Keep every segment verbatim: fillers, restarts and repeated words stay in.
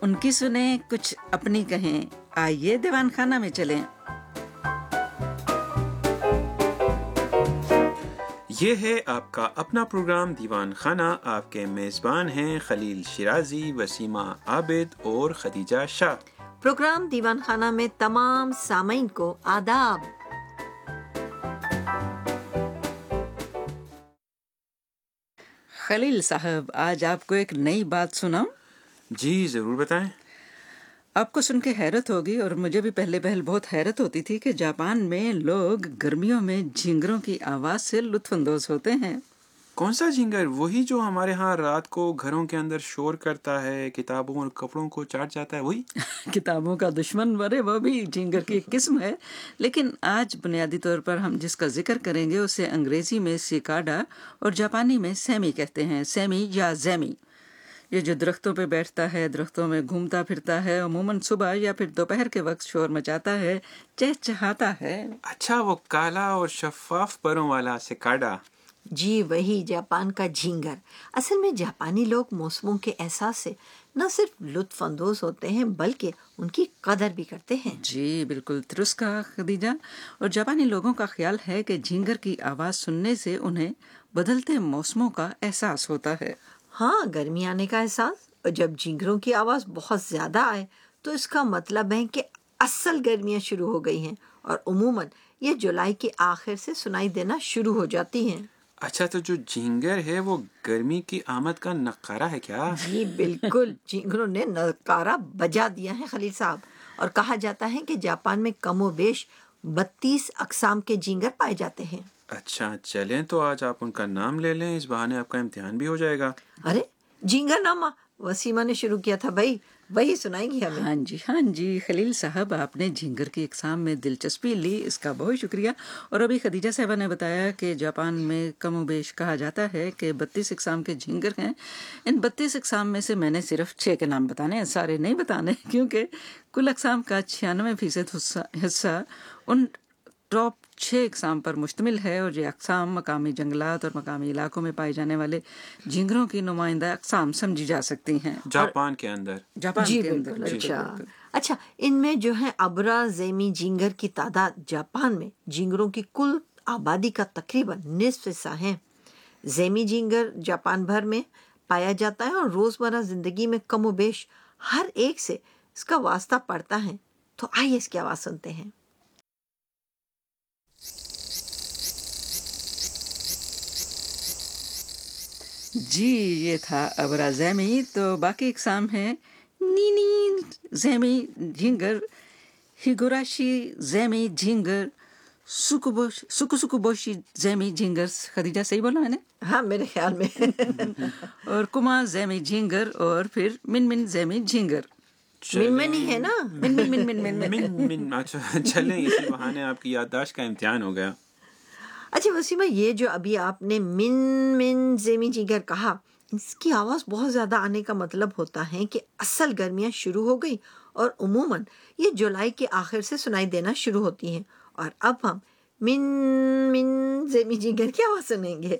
ان کی سنیں کچھ اپنی کہیں. آئیے دیوان خانہ میں چلیں. یہ ہے آپ کا اپنا پروگرام دیوان خانہ. آپ کے میزبان ہیں خلیل شیرازی، وسیمہ عابد اور خدیجہ شاہ. پروگرام دیوان خانہ میں تمام سامعین کو آداب. خلیل صاحب، آج آپ کو ایک نئی بات سناؤں؟ جی ضرور بتائیں. آپ کو سن کے حیرت ہوگی، اور مجھے بھی پہلے پہل بہت حیرت ہوتی تھی کہ جاپان میں لوگ گرمیوں میں جھینگروں کی آواز سے لطف اندوز ہوتے ہیں. کون سا جھینگر؟ وہی جو ہمارے ہاں رات کو گھروں کے اندر شور کرتا ہے، کتابوں اور کپڑوں کو چاٹ جاتا ہے، وہی؟ کتابوں کا دشمن، برے وہ بھی جھینگر کی ایک قسم ہے. لیکن آج بنیادی طور پر ہم جس کا ذکر کریں گے اسے انگریزی میں سیکاڈا اور جاپانی میں سیمی کہتے ہیں. سیمی یا زیمی. یہ جو درختوں پہ بیٹھتا ہے، درختوں میں گھومتا پھرتا ہے، عموماً صبح یا پھر دوپہر کے وقت شور مچاتا ہے، چہچہاتا ہے. اچھا، وہ کالا اور شفاف پروں والا سکاڈا. جی وہی جاپان کا جھینگر. اصل میں جاپانی لوگ موسموں کے احساس سے نہ صرف لطف اندوز ہوتے ہیں بلکہ ان کی قدر بھی کرتے ہیں. جی بالکل درست کہا خدیجہ. اور جاپانی لوگوں کا خیال ہے کہ جھینگر کی آواز سننے سے انہیں بدلتے موسموں کا احساس ہوتا ہے. ہاں، گرمی آنے کا احساس. اور جب جھینگروں کی آواز بہت زیادہ آئے تو اس کا مطلب ہے کہ اصل گرمیاں شروع ہو گئی ہیں، اور عموماً یہ جولائی کے آخر سے سنائی دینا شروع ہو جاتی ہیں. اچھا، تو جو جھینگر ہے وہ گرمی کی آمد کا نقارہ ہے کیا؟ جی بالکل، جھینگروں نے نقارہ بجا دیا ہے خلیل صاحب. اور کہا جاتا ہے کہ جاپان میں کم و بیش بتیس اقسام کے جھینگر پائے جاتے ہیں. اچھا چلیں، تو آج آپ ان کا نام لے لیں، اس بہانے آپ کا امتحان بھی ہو جائے گا. ارے جھینگر نامہ وسیمہ نے شروع کیا تھا بھائی، وہی سنائیں گی ہمیں. ہاں جی ہاں جی خلیل صاحب، آپ نے جھینگر کی اقسام میں دلچسپی لی، اس کا بہت شکریہ. اور ابھی خدیجہ صاحبہ نے بتایا کہ جاپان میں کم و بیش کہا جاتا ہے کہ بتیس اقسام کے جھینگر ہیں. ان بتیس اقسام میں سے میں نے صرف چھ کے نام بتانے ہیں، سارے نہیں بتانے، کیونکہ کل اقسام کا چھیانوے فیصد حصہ ان ٹاپ چھ اقسام پر مشتمل ہے. اور یہ اقسام مقامی جنگلات اور مقامی علاقوں میں پائے جانے والے جھینگروں کی نمائندہ اقسام سمجھی جا سکتی ہیں جاپان کے اندر. جاپان جی کے اندر. بالکل. اچھا اچھا ان میں جو ہے ابرا زیمی جھینگر کی تعداد جاپان میں جھینگروں کی کل آبادی کا تقریباً نصف حصہ ہے. زیمی جھینگر جاپان بھر میں پایا جاتا ہے اور روزمرہ زندگی میں کم و بیش ہر ایک سے اس کا واسطہ پڑتا ہے. تو آئیے اس کی آواز سنتے ہیں. جی یہ تھا ابرا زیمی. تو باقی اقسام ہیں نینی زیمی جھینگر، ہیگوراشی زیمی جھینگر، سکو سکو بوشی زیمی جھینگر. خدیجہ صحیح بولا میں نے؟ ہاں میرے خیال میں. اور کما زیمی جھینگر، اور پھر من من زیمی جھینگر. من من ہی ہے نا. من من من من من من من. اچھا چلیں، اسی بہانے آپ کی یادداشت کا امتحان ہو گیا. اچھا وسیمہ، یہ جو ابھی آپ نے من من زیمی جھینگر کہا، اس کی آواز بہت زیادہ آنے کا مطلب ہوتا ہے کہ اصل گرمیاں شروع ہو گئی، اور عموماً یہ جولائی کے آخر سے سنائی دینا شروع ہوتی ہیں. اور اب ہم من من زیمی جھینگر کی آواز سنیں گے.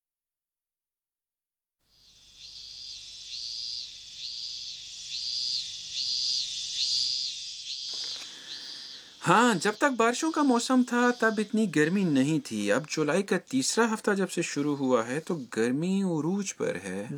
ہاں، جب تک بارشوں کا موسم تھا تب اتنی گرمی نہیں تھی. اب جولائی کا تیسرا ہفتہ جب سے شروع ہوا ہے تو گرمی عروج پر ہے.